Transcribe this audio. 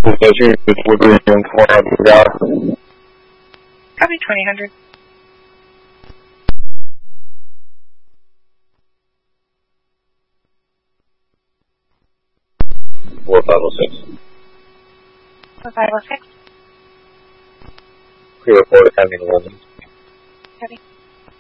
小区Woodbury and 400. Copy 2000. Four 506. 4506. Clear report attending London. Copy.